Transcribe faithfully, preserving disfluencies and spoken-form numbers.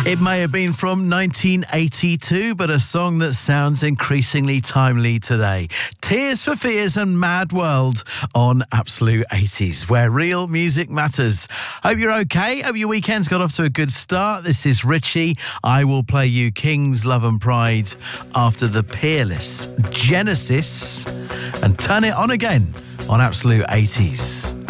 It may have been from nineteen eighty-two, but a song that sounds increasingly timely today. Tears for Fears and Mad World on Absolute eighties, where real music matters. Hope you're okay. Hope your weekend's got off to a good start. This is Richie. I will play you King's Love and Pride after the Peerless Genesis and Turn It On Again on Absolute eighties.